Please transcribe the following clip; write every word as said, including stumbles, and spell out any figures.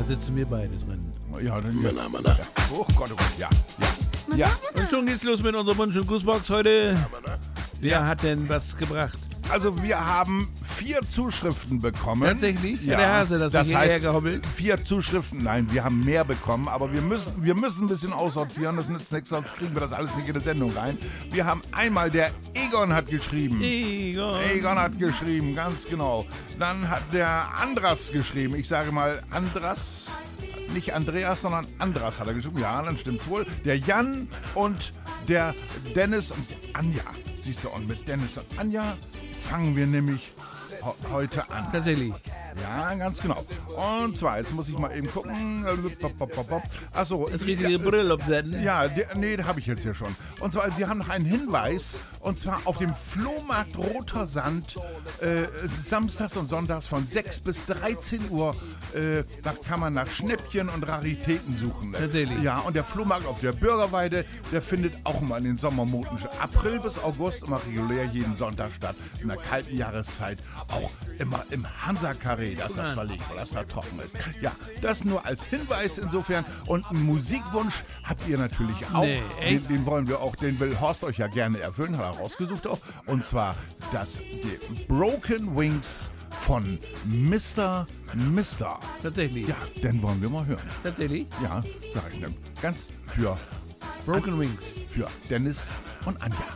sitzen wir beide drin. Ja, dann ja. Mana, mana. Oh Gott, oh Gott, ja. Ja. ja. Und schon geht's los mit unserer Wunsch- und Grußbox heute. Wer hat denn was gebracht? Also wir haben vier Zuschriften bekommen. Tatsächlich? Ja, der Hase, das, das das heißt, hergehobbelt. vier Zuschriften, nein, wir haben mehr bekommen, aber wir müssen, wir müssen ein bisschen aussortieren, das nützt nichts, sonst kriegen wir das alles nicht in die Sendung rein. Wir haben einmal, der Egon hat geschrieben. Egon. Egon hat geschrieben, ganz genau. Dann hat der Andras geschrieben, ich sage mal Andras, nicht Andreas, sondern Andras hat er geschrieben. Ja, dann stimmt's wohl. Der Jan und der Dennis und Anja. Siehst du, und mit Dennis und Anja fangen wir nämlich ho- heute an. Tatsächlich. Ja, ganz genau. Und zwar, jetzt muss ich mal eben gucken. Achso. Das richtige Brill absetzen. Ja, die, nee, habe ich jetzt hier schon. Und zwar, Sie haben noch einen Hinweis. Und zwar auf dem Flohmarkt Roter Sand, äh, samstags und sonntags von sechs bis dreizehn Uhr. Äh, da kann man nach Schnäppchen und Raritäten suchen. Tatsächlich. Ja, und der Flohmarkt auf der Bürgerweide, der findet auch immer in den Sommermonaten April bis August immer regulär jeden Sonntag statt. In der kalten Jahreszeit auch immer im Hansa-Karree, dass das verlegt, weil das da trocken ist. Ja, das nur als Hinweis insofern. Und einen Musikwunsch habt ihr natürlich auch. Nee, echt? den, den wollen wir auch, den will Horst euch ja gerne erfüllen, hat er rausgesucht auch. Und zwar das die Broken Wings von Mister Mister. Tatsächlich. Ja, den wollen wir mal hören. Tatsächlich. Ja, sag ich dann. Ganz für, Broken Wings. für Dennis und Anja.